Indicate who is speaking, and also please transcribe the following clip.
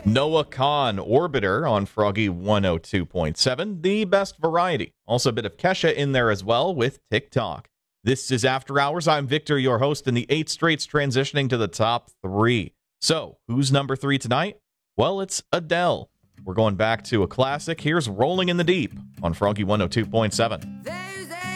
Speaker 1: Noah Kahn, Orbiter on Froggy 102.7, the best variety. Also a bit of Kesha in there as well with TikTok. This is After Hours. I'm Victor, your host, and the 8 Straights transitioning to the top 3. So, who's number 3 tonight? Well, it's Adele. We're going back to a classic. Here's Rolling in the Deep on Froggy 102.7.